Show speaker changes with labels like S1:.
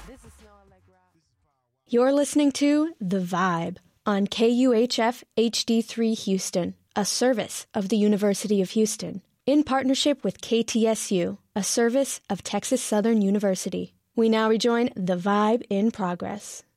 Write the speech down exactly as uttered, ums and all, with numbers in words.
S1: You're listening to The Vibe on K U H F H D three Houston, a service of the University of Houston, in partnership with K T S U, a service of Texas Southern University. We now rejoin The Vibe in progress.